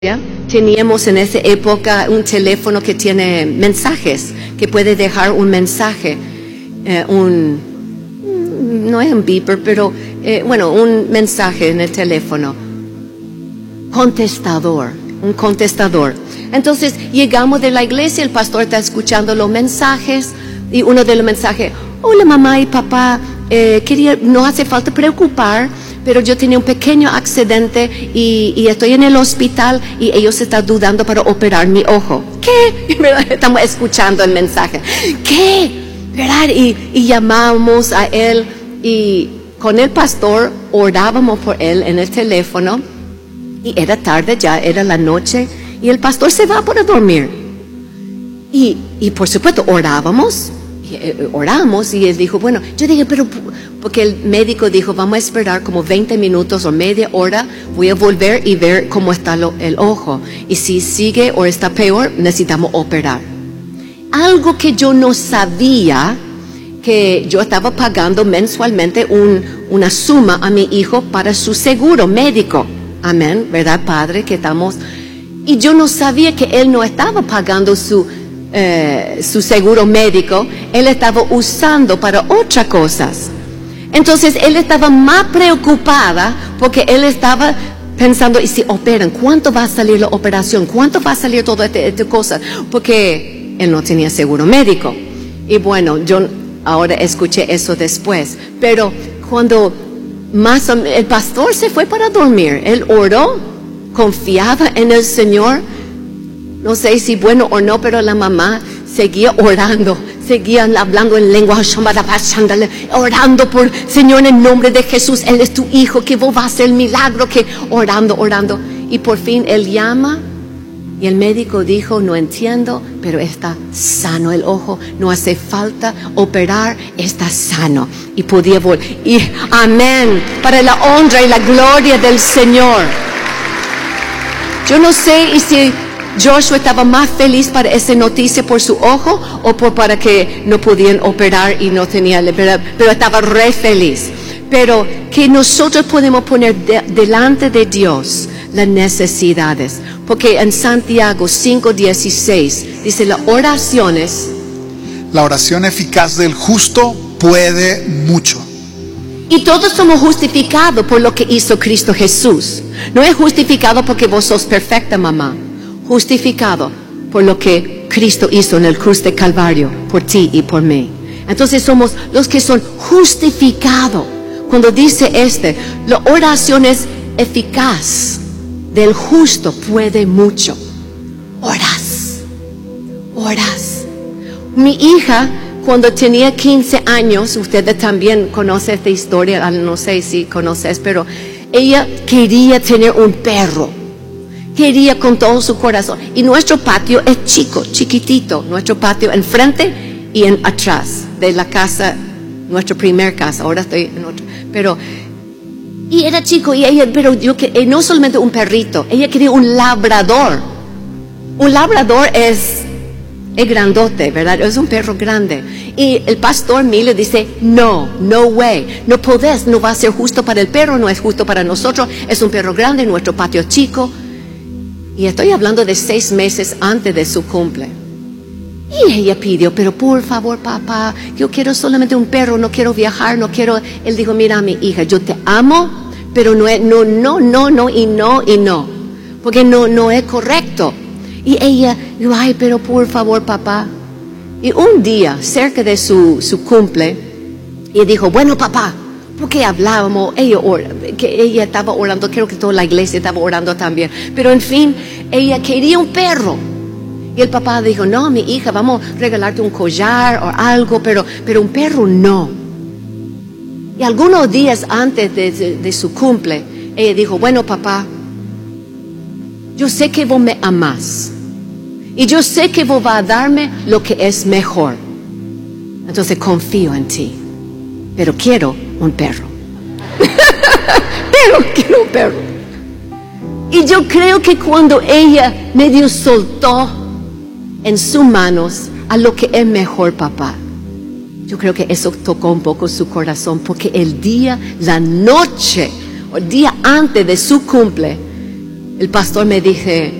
teníamos en esa época un teléfono que tiene mensajes, que puede dejar un mensaje, no es un beeper, pero un mensaje en el teléfono, un contestador. Entonces llegamos de la iglesia, el pastor está escuchando los mensajes y uno de los mensajes: hola mamá y papá, no hace falta preocupar, pero yo tenía un pequeño accidente y estoy en el hospital y ellos están dudando para operar mi ojo. ¿Qué? Estamos escuchando el mensaje. ¿Qué? ¿Verdad? Y llamamos a él y con el pastor orábamos por él en el teléfono y era tarde ya, era la noche y el pastor se va para dormir. Y por supuesto oramos y él dijo, bueno, yo dije, pero porque el médico dijo, vamos a esperar como 20 minutos o media hora, voy a volver y ver cómo está el ojo, y si sigue o está peor, necesitamos operar. Algo que yo no sabía, que yo estaba pagando mensualmente una suma a mi hijo para su seguro médico. Amén, ¿verdad, Padre? Y yo no sabía que él no estaba pagando su seguro médico, él estaba usando para otras cosas. Entonces él estaba más preocupada porque él estaba pensando, ¿y si operan? ¿Cuánto va a salir la operación? ¿Cuánto va a salir toda esta cosa? Porque él no tenía seguro médico. Y bueno, yo ahora escuché eso después, pero cuando el pastor se fue para dormir, él oró, confiaba en el Señor. No sé si bueno o no, pero la mamá seguía orando, seguían hablando en lengua, orando por Señor, en el nombre de Jesús, Él es tu hijo, que vos vas a hacer el milagro, orando. Y por fin Él llama y el médico dijo, no entiendo, pero está sano el ojo, no hace falta operar, está sano. Y podía volver. Y amén, para la honra y la gloria del Señor. Yo no sé si Joshua estaba más feliz para esa noticia por su ojo o para que no podían operar y no tenía, pero estaba re feliz. Pero que nosotros podemos poner delante de Dios las necesidades, porque en Santiago 5:16 dice la oración eficaz del justo puede mucho. Y todos somos justificados por lo que hizo Cristo Jesús. No es justificado porque vos sos perfecta, mamá. Justificado por lo que Cristo hizo en el cruz de Calvario, por ti y por mí. Entonces somos los que son justificados. Cuando dice la oración es eficaz, del justo puede mucho. Oras. Mi hija, cuando tenía 15 años, ustedes también conocen esta historia, no sé si conoces, pero ella quería tener un perro. Quería con todo su corazón. Y nuestro patio es chiquitito. Nuestro patio enfrente y atrás de la casa, nuestra primer casa. Ahora estoy en otra. Y era chico y ella, no solamente un perrito, ella quería un labrador. Un labrador es grandote, ¿verdad? Es un perro grande. Y el pastor Milo dice, no way, no podés, no va a ser justo para el perro, no es justo para nosotros, es un perro grande, nuestro patio es chico. Y estoy hablando de 6 meses antes de su cumple. Y ella pidió, pero por favor, papá, yo quiero solamente un perro, no quiero viajar, no quiero. Él dijo, mira, mi hija, yo te amo, pero no, porque no es correcto. Y ella dijo, ay, pero por favor, papá. Y un día, cerca de su cumple, ella dijo, bueno, papá, porque hablábamos, ella estaba orando, creo que toda la iglesia estaba orando también, pero en fin, ella quería un perro. Y el papá dijo, no, mi hija, vamos a regalarte un collar o algo, pero un perro no. Y algunos días antes de su cumple, ella dijo, bueno, papá, yo sé que vos me amás y yo sé que vos vas a darme lo que es mejor. Entonces confío en ti, pero quiero un perro. Quiero un perro. Y yo creo que cuando ella medio soltó en sus manos a lo que es mejor, papá, yo creo que eso tocó un poco su corazón, porque la noche, o el día antes de su cumple, el pastor me dice,